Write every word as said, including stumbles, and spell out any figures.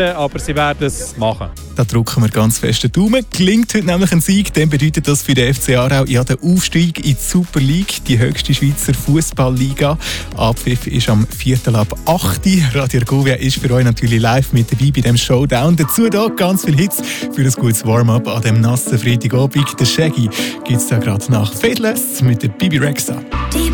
aber sie werden es machen. Da drücken wir ganz fest den Daumen. Gelingt heute nämlich ein Sieg, dann bedeutet das für den F C Aarau ja den Aufstieg in die Super League, die höchste Schweizer Fußballliga. Abpfiff ist am Viertel ab acht. Radio Argovia ist für euch natürlich live mit dabei bei dem Showdown. Dazu da ganz viele Hits für ein gutes Warm-up an dem nassen Freitagabend. Der Shaggy gibt es da gerade nach Faithless mit der Bibi Rexha.